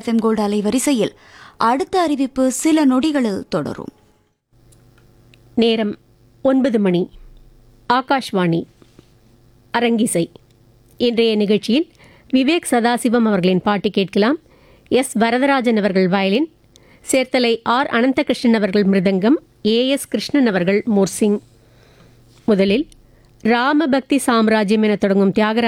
FM gold அலைவரிசையில் அடுத்த அறிவிப்பு சில நொடிகளில் தொடரும். நேரம் 9 மணி. ஆகாஷ்வாணி அரங்கிசை. இன்றைய நிகழ்ச்சியில் விவேக் சதாசிவம் அவர்களின் பாட்டு கேட்கலாம். எஸ் வரதராஜன் அவர்கள் வயலின், சேர்த்தலை ஆர் அனந்தகிருஷ்ணன் அவர்கள் மிருதங்கம், AS கிருஷ்ணன் அவர்கள் மோர்சிங். முதலில் ராமபக்தி சாம்ராஜ்யம் என தொடங்கும் தியாகராஜ